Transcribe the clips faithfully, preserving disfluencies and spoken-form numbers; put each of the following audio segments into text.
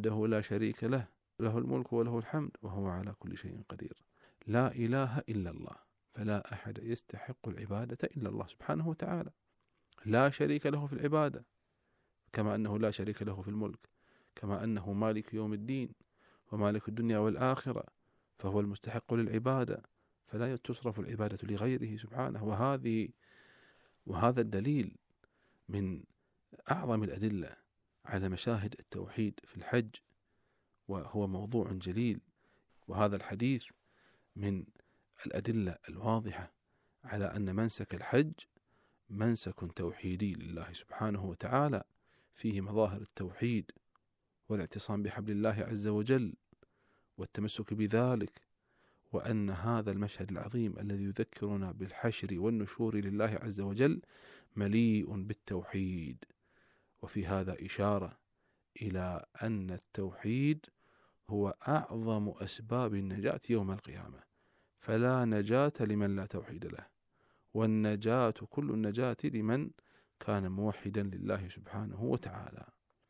وحده لا شريك له، له الملك وله الحمد وهو على كل شيء قدير. لا إله إلا الله، فلا أحد يستحق العبادة إلا الله سبحانه وتعالى، لا شريك له في العبادة، كما أنه لا شريك له في الملك، كما أنه مالك يوم الدين ومالك الدنيا والآخرة، فهو المستحق للعبادة، فلا تصرف العبادة لغيره سبحانه. وهذه وهذا الدليل من أعظم الأدلة على مشاهد التوحيد في الحج، وهو موضوع جليل. وهذا الحديث من الأدلة الواضحة على أن منسك الحج منسك توحيدي لله سبحانه وتعالى، فيه مظاهر التوحيد والاعتصام بحبل الله عز وجل والتمسك بذلك، وأن هذا المشهد العظيم الذي يذكرنا بالحشر والنشور لله عز وجل مليء بالتوحيد. وفي هذا إشارة إلى أن التوحيد هو أعظم أسباب النجاة يوم القيامة، فلا نجاة لمن لا توحيد له، والنجاة كل النجاة لمن كان موحدا لله سبحانه وتعالى.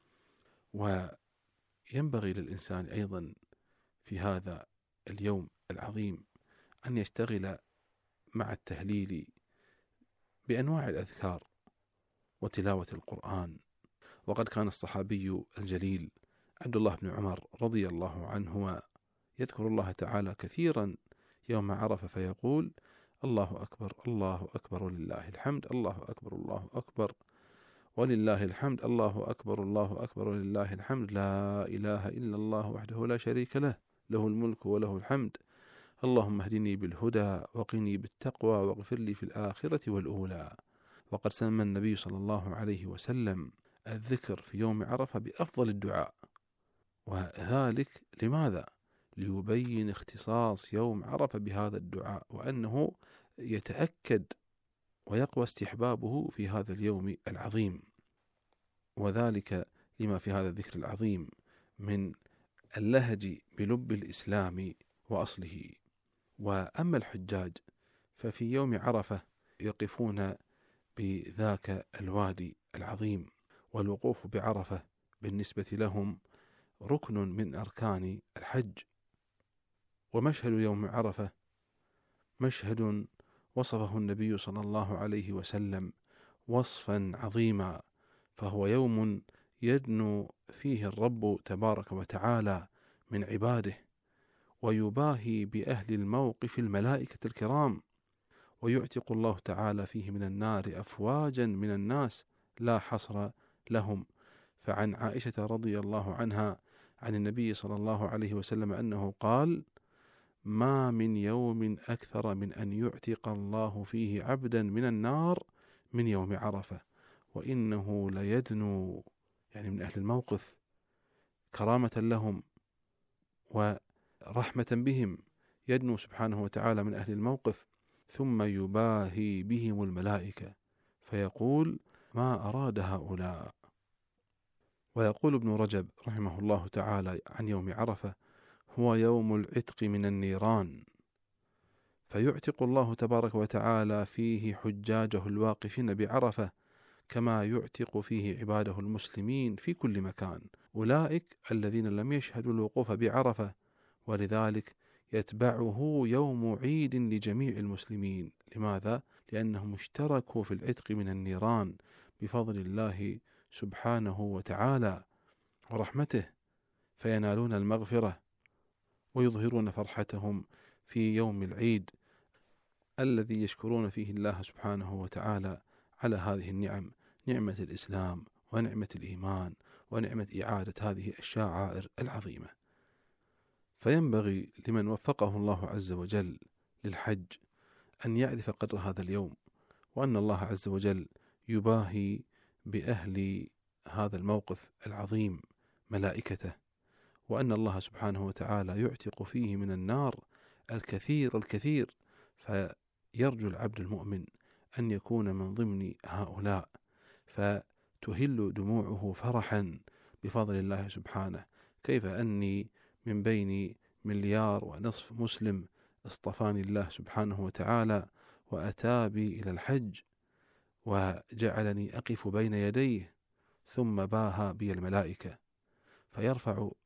وينبغي للإنسان أيضا في هذا اليوم العظيم أن يشتغل مع التهليل بأنواع الأذكار وتلاوة القرآن. وقد كان الصحابي الجليل عبد الله بن عمر رضي الله عنهما يذكر الله تعالى كثيرا يوم عرفة فيقول: الله أكبر الله أكبر ولله الحمد، الله أكبر الله أكبر ولله الحمد، الله أكبر الله أكبر ولله الحمد، لا إله إلا الله وحده لا شريك له، له الملك وله الحمد، اللهم اهدني بالهدى وقني بالتقوى واغفر لي في الآخرة والأولى. وقد سمى النبي صلى الله عليه وسلم الذكر في يوم عرفة بأفضل الدعاء، وذلك لماذا؟ ليبين اختصاص يوم عرفة بهذا الدعاء، وأنه يتأكد ويقوى استحبابه في هذا اليوم العظيم، وذلك لما في هذا الذكر العظيم من اللهج بلب الإسلام وأصله. وأما الحجاج ففي يوم عرفة يقفون بذاك الوادي العظيم، والوقوف بعرفة بالنسبة لهم ركن من أركان الحج. ومشهد يوم عرفة مشهد وصفه النبي صلى الله عليه وسلم وصفا عظيما، فهو يوم يدنو فيه الرب تبارك وتعالى من عباده، ويباهي بأهل الموقف الملائكة الكرام، ويعتق الله تعالى فيه من النار أفواجا من الناس لا حصر لهم. فعن عائشة رضي الله عنها عن النبي صلى الله عليه وسلم أنه قال: ما من يوم أكثر من أن يعتق الله فيه عبدا من النار من يوم عرفة، وإنه ليدنو، يعني من أهل الموقف، كرامة لهم ورحمة بهم، يدنو سبحانه وتعالى من أهل الموقف، ثم يباهي بهم الملائكة فيقول: ما أراد هؤلاء. ويقول ابن رجب رحمه الله تعالى عن يوم عرفة: هو يوم العتق من النيران، فيعتق الله تبارك وتعالى فيه حجاجه الواقفين بعرفة كما يعتق فيه عباده المسلمين في كل مكان، أولئك الذين لم يشهدوا الوقوف بعرفة، ولذلك يتبعه يوم عيد لجميع المسلمين. لماذا؟ لأنهم اشتركوا في العتق من النيران بفضل الله سبحانه وتعالى ورحمته، فينالون المغفرة ويظهرون فرحتهم في يوم العيد الذي يشكرون فيه الله سبحانه وتعالى على هذه النعم، نعمة الإسلام ونعمة الإيمان ونعمة إعادة هذه الشعائر العظيمة. فينبغي لمن وفقه الله عز وجل للحج أن يعرف قدر هذا اليوم، وأن الله عز وجل يباهي بأهل هذا الموقف العظيم ملائكته، وأن الله سبحانه وتعالى يعتق فيه من النار الكثير الكثير، فيرجو العبد المؤمن أن يكون من ضمن هؤلاء، فتهل دموعه فرحا بفضل الله سبحانه. كيف أني من بين مليار ونصف مسلم اصطفاني الله سبحانه وتعالى وأتى بي إلى الحج وجعلني أقف بين يديه، ثم باها بي الملائكة، فيرفع